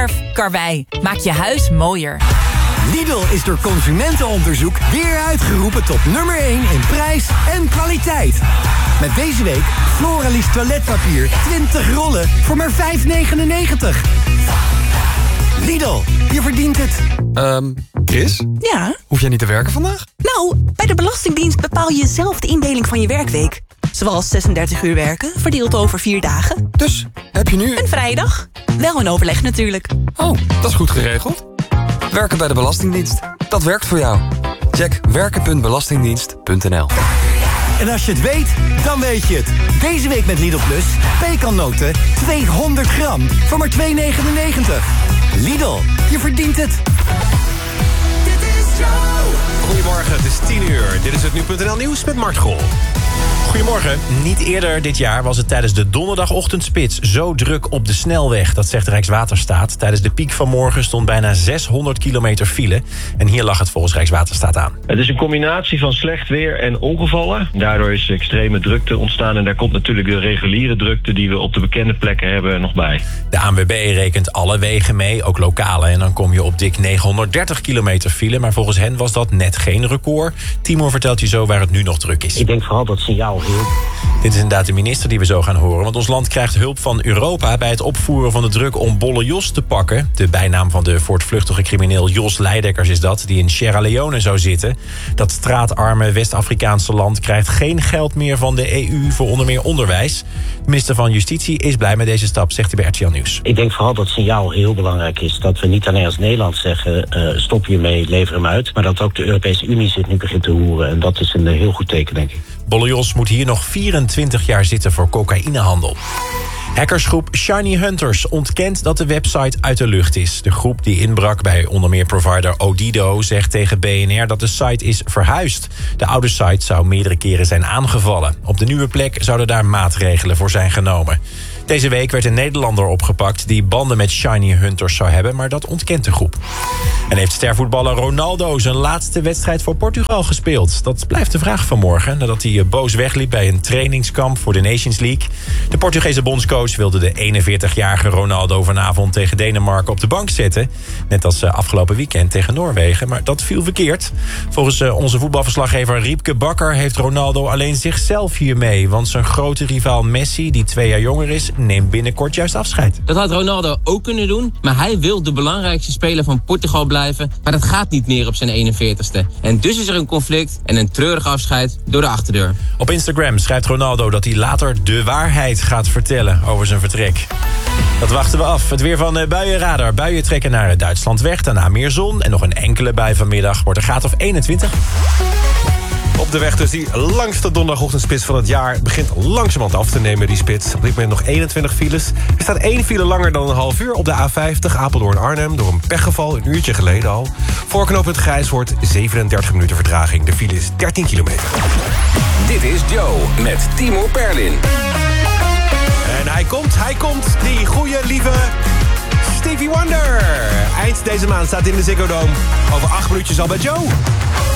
Verf, Karwei. Maak je huis mooier. Lidl is door consumentenonderzoek weer uitgeroepen tot nummer 1 in prijs en kwaliteit. Met deze week Floralis toiletpapier 20 rollen voor maar €5,99. Lidl, je verdient het. Chris? Ja? Hoef jij niet te werken vandaag? Nou, bij de Belastingdienst bepaal je zelf de indeling van je werkweek. Zoals 36 uur werken, verdeeld over 4 dagen. Dus, heb je nu... Een vrijdag. Wel een overleg natuurlijk. Oh, dat is goed geregeld. Werken bij de Belastingdienst. Dat werkt voor jou. Check werken.belastingdienst.nl. En als je het weet, dan weet je het. Deze week met Lidl Plus, pekannoten 200 gram voor maar €2,99. Lidl, je verdient het. Goedemorgen, het is 10 uur. Dit is het Nu.nl Nieuws met Mart Grol. Goedemorgen. Niet eerder dit jaar was het tijdens de donderdagochtendspits zo druk op de snelweg. Dat zegt Rijkswaterstaat. Tijdens de piek van morgen stond bijna 600 kilometer file. En hier lag het volgens Rijkswaterstaat aan. Het is een combinatie van slecht weer en ongevallen. Daardoor is extreme drukte ontstaan. En daar komt natuurlijk de reguliere drukte die we op de bekende plekken hebben nog bij. De ANWB rekent alle wegen mee, ook lokale. En dan kom je op dik 930 kilometer file. Maar volgens hen was dat net geen record. Timur vertelt je zo waar het nu nog druk is. Ik denk vooral dat signaal. Dit is inderdaad de minister die we zo gaan horen. Want ons land krijgt hulp van Europa bij het opvoeren van de druk om Bolle Jos te pakken. De bijnaam van de voortvluchtige crimineel Jos Leidekkers is dat, die in Sierra Leone zou zitten. Dat straatarme West-Afrikaanse land krijgt geen geld meer van de EU voor onder meer onderwijs. De minister van Justitie is blij met deze stap, zegt hij bij RTL Nieuws. Ik denk vooral dat signaal heel belangrijk is. Dat we niet alleen als Nederland zeggen, stop hiermee, lever hem uit. Maar dat ook de Europese Unie zich nu begint te hoeren. En dat is een heel goed teken, denk ik. Bolle Jos moet hier nog 24 jaar zitten voor cocaïnehandel. Hackersgroep Shiny Hunters ontkent dat de website uit de lucht is. De groep die inbrak bij onder meer provider Odido zegt tegen BNR dat de site is verhuisd. De oude site zou meerdere keren zijn aangevallen. Op de nieuwe plek zouden daar maatregelen voor zijn genomen. Deze week werd een Nederlander opgepakt die banden met Shiny Hunters zou hebben, maar dat ontkent de groep. En heeft stervoetballer Ronaldo zijn laatste wedstrijd voor Portugal gespeeld? Dat blijft de vraag vanmorgen, nadat hij boos wegliep bij een trainingskamp voor de Nations League. De Portugese bondscoach wilde de 41-jarige Ronaldo vanavond tegen Denemarken op de bank zetten. Net als afgelopen weekend tegen Noorwegen, maar dat viel verkeerd. Volgens onze voetbalverslaggever Riepke Bakker heeft Ronaldo alleen zichzelf hiermee. Want zijn grote rivaal Messi, die 2 jaar jonger is, neemt binnenkort juist afscheid. Dat had Ronaldo ook kunnen doen, maar hij wil de belangrijkste speler van Portugal blijven. Maar dat gaat niet meer op zijn 41ste. En dus is er een conflict en een treurig afscheid door de achterdeur. Op Instagram schrijft Ronaldo dat hij later de waarheid gaat vertellen over zijn vertrek. Dat wachten we af. Het weer van buienradar. Buien trekken naar Duitsland weg, daarna meer zon en nog een enkele bui vanmiddag. Wordt een graad of 21. Op de weg dus die langste donderdagochtendspits van het jaar begint langzamerhand af te nemen, die spits. Op dit moment nog 21 files. Er staat 1 file langer dan een half uur op de A50 Apeldoorn-Arnhem door een pechgeval een uurtje geleden al. Voor knooppunt Grijshoort 37 minuten vertraging. De file is 13 kilometer. Dit is Joe met Timo Perlin. En hij komt, die goede, lieve Stevie Wonder. Eind deze maand staat in de Ziggo Dome. Over 8 minuutjes al bij Joe.